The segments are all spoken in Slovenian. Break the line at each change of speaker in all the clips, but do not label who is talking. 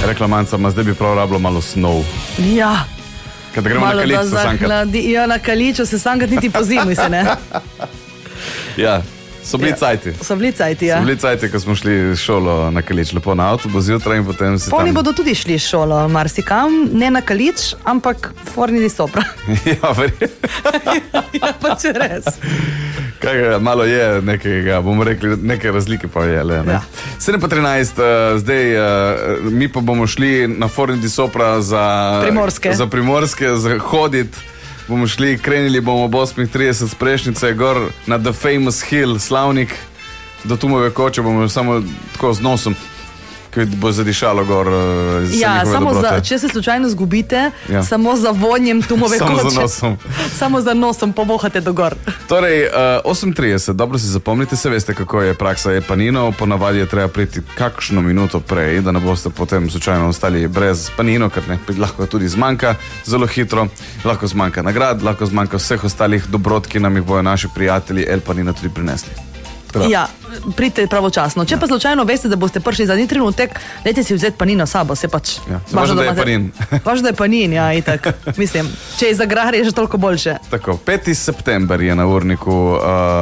Rekla manjca, zdaj bi prav rabilo malo snov.
Ja.
Kad gremo na Kalič se sankat.
Ja, na Kaliču se sankat niti po zimi se, ne?
Ja, so bili cajti.
So bili cajti, ja.
So bili cajti, ko smo šli šolo na Kalič, lepo na avtobus zjutraj in potem si
Oni bodo tudi šli šolo, marsikam, ne na Kalič, ampak Forni di Sopra.
Ja, verjetno.
Ja, pa če res.
Kaj, malo je nekega, bomo rekli, neke razlike pa je, le, ne?
Ja.
7:13, zdaj mi pa bomo šli na Forni di Sopra za Primorske, za hodit. Bomo šli, krenili bomo ob 8:30 s Prešnice gor na The Famous Hill, Slavnik, do Tumove koče bomo samo tako z nosom, ki bo zadišalo gor.
Ja, če se slučajno zgubite,
ja.
Samo za vonjem Tumove koče.
Samo za nosom.
Samo za nosom povohate do gor.
Torej, 8:30, dobro si zapomnite, se veste, kako je praksa Panino, ponavadi je treba priti kakšno minuto prej, da ne boste potem slučajno ostali brez Panino, ker ne, lahko tudi zmanjka zelo hitro, lahko zmanjka nagrad, lahko zmanjka vseh ostalih dobrot, ki nam jih bojo naši prijatelji El Panino tudi prinesli.
Ja, pridite pravočasno. Če pa slučajno veste, da boste prišli zadnji trenutek, dajte si vzeti Panino sabo, se pač.
Ja, važno, da je Panin.
Važno, da je Panin, ja, itak. Mislim, če je Zagrar, je že toliko boljše.
Tako, 5. september je na urniku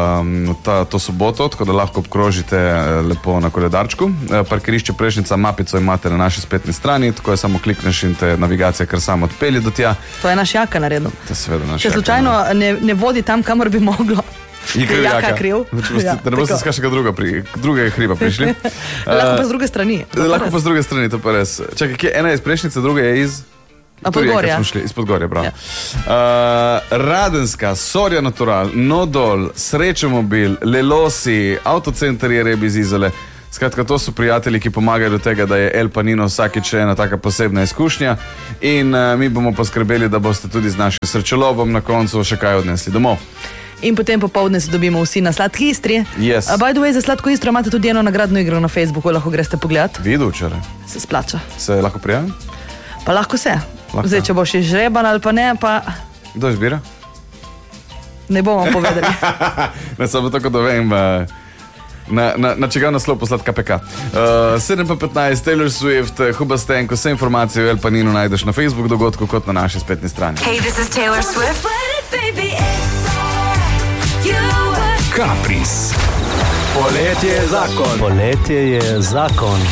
to soboto, tako da lahko obkrožite lepo na koledarčku. Parkirišče Prešnica, mapico imate na naši spletni strani, tako je samo klikneš in te navigacija kar samo odpelje do tja.
To je naš jaka naredil.
To je seveda naš
jaka. Če slučajno ne vodi tam, kamor bi moglo.
Je kriv jaka. Da ne boste z kakšnega drugega hriba prišli.
Lahko pa z druge strani.
Lahko pa z druge strani, to pa res. Čakaj, kje ena je iz Prešnice, druga je iz...
Podgorja.
Iz Podgorja, bravo. Ja. Radenska, Soria Natural, Nodol, Srečomobil, Lelosi, Autocenter je Reb iz Izole. Skratka, to so prijatelji, ki pomagajo do tega, da je El Panino vsakič ena taka posebna izkušnja in mi bomo poskrbeli, da boste tudi z našim srečelovom na koncu še kaj odnesli domov.
In potem popovdne se dobimo vsi na Sladki Istri.
Yes.
By the way, za Sladko Istro imate tudi eno nagradno igro na Facebooku, lahko greste pogledat.
Videl včeraj.
Se splača.
Se lahko prijavim?
Pa lahko se. Zdaj, če boš izžreban ali pa ne, pa...
Kdo izbira?
Ne bomo povedali.
Ne, samo tako da vem, na čega naslov poslati KPK. 7:15, Taylor Swift, Hubastenko, vse informacije o El Paninu najdeš na Facebook dogodku kot na naši spletni strani.
Hey, this is Taylor Swift.
Kapris. Poletje je zakon. Poletje je zakon.